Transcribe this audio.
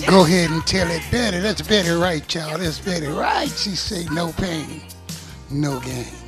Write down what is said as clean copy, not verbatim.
Go ahead and tell it better. That's Betty Wright, y'all. That's Betty Wright. She say no pain, no gain.